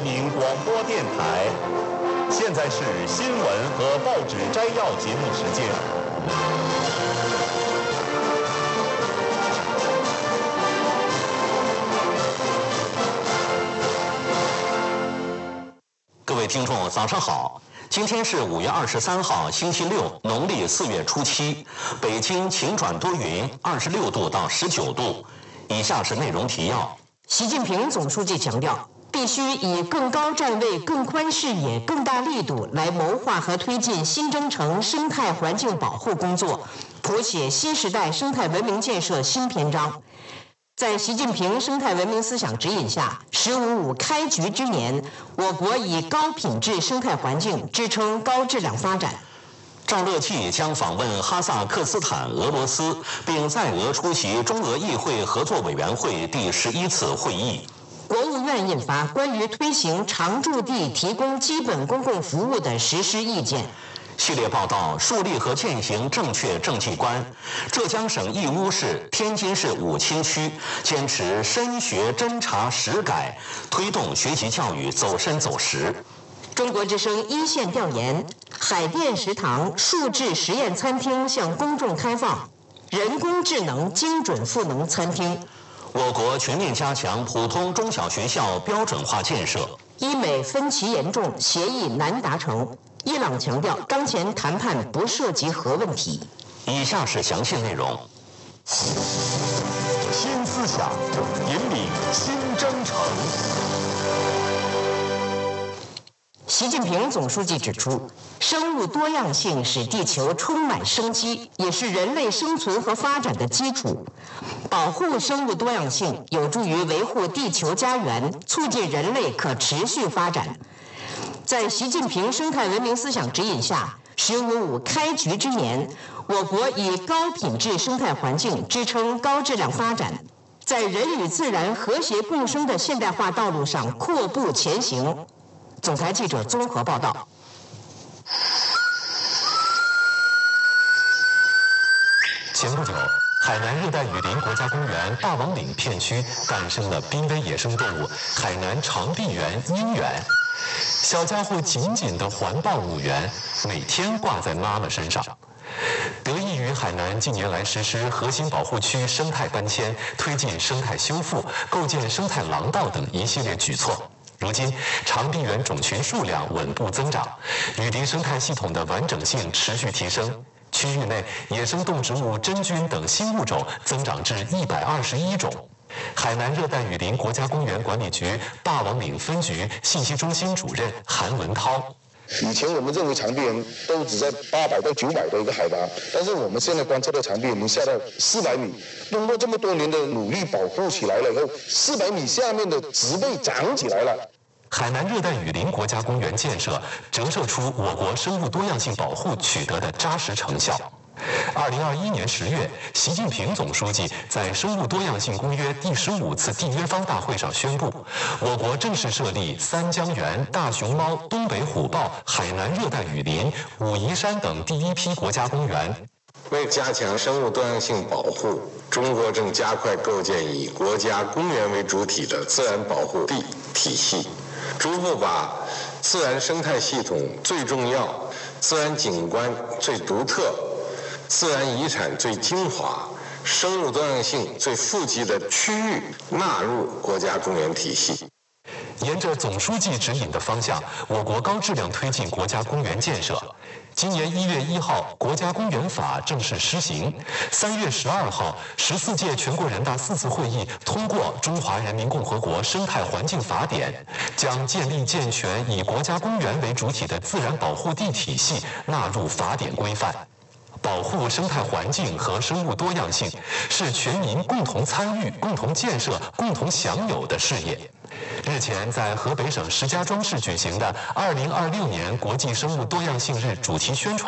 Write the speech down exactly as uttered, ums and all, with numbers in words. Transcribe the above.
平广播电台，现在是新闻和报纸摘要节目时间。 各位听众，早上好！今天是五月二十三号，星期六，农历四月初七。北京晴转多云，二十六度到十九度。以下是内容提要。 习近平总书记强调，必须以更高站位、更宽视野、更大力度来谋划和推进新征程生态环境保护工作，谱写新时代生态文明建设新篇章。在习近平生态文明思想指引下，十五五开局之年，我国以高品质生态环境支撑高质量发展。 赵乐际将访问哈萨克斯坦、俄罗斯，并在俄出席中俄议会合作委员会第十一次会议。 国务院印发关于推行常住地提供基本公共服务的实施意见。 系列报道：树立和践行正确政绩观。浙江省义乌市、天津市武清区坚持深学侦查实改，推动学习教育走深走实。 中国之声一线调研：海淀食堂数字实验餐厅向公众开放，人工智能精准赋能餐厅。 我国全面加强普通中小学校标准化建设。 伊美分歧严重，协议难达成。伊朗强调，当前谈判不涉及核问题。 以下是详细内容。 新思想引领新征程。 习近平总书记指出，生物多样性使地球充满生机，也是人类生存和发展的基础。保护生物多样性有助于维护地球家园，促进人类可持续发展。在习近平生态文明思想指引下，十五五开局之年，我国以高品质生态环境支撑高质量发展，在人与自然和谐共生的现代化道路上阔步前行。总台记者综合报道。 前不久，海南热带雨林国家公园大王岭片区诞生了濒危野生动物海南长臂猿鹰猿。小家伙紧紧地环抱母猿，每天挂在妈妈身上。得益于海南近年来实施核心保护区生态搬迁、推进生态修复、构建生态廊道等一系列举措，如今长臂猿种群数量稳步增长，雨林生态系统的完整性持续提升。区域内野生动植物真菌等新物种增长至一百二十一种。海南热带雨林国家公园管理局大王岭分局信息中心主任韩文涛。 以前我们认为长臂猿都只在八百到九百的一个海拔，但是我们现在观测到长臂猿能下到四百米。通过这么多年的努力保护起来了以后，四百米下面的植被长起来了。 海南热带雨林国家公园建设折射出我国生物多样性保护取得的扎实成效。二零二一年十月，习近平总书记在《生物多样性公约》第十五次缔约方大会上宣布，我国正式设立三江源、大熊猫、东北虎豹、海南热带雨林、武夷山等第一批国家公园。 为加强生物多样性保护，中国正加快构建以国家公园为主体的自然保护地体系，逐步把自然生态系统最重要、自然景观最独特、自然遗产最精华、生物多样性最富集的区域纳入国家公园体系。 沿着总书记指引的方向，我国高质量推进国家公园建设。今年一月一号，国家公园法正式施行。三月十二号，十四届全国人大四次会议通过《中华人民共和国生态环境法典》，将建立健全以国家公园为主体的自然保护地体系纳入法典规范。保护生态环境和生物多样性是全民共同参与、共同建设、共同享有的事业。日前，在河北省石家庄市举行的二零二六年国际生物多样性日主题宣传